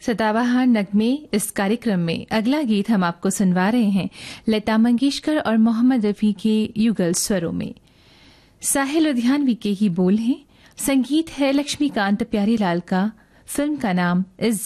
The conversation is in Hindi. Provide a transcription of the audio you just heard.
सदाबहार नगमे इस कार्यक्रम में अगला गीत हम आपको सुनवा रहे हैं लता मंगेशकर और मोहम्मद रफ़ी के युगल स्वरों में। साहिल लुधियानवी के ही बोल हैं, संगीत है लक्ष्मीकांत प्यारीलाल का, फिल्म का नाम इज्जत।